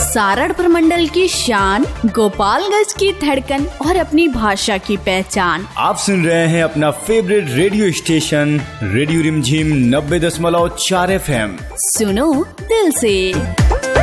सारण प्रमंडल की शान, गोपालगंज की धड़कन और अपनी भाषा की पहचान। आप सुन रहे हैं अपना फेवरेट रेडियो स्टेशन रेडियो रिमझिम 90.4 FM। सुनो दिल से।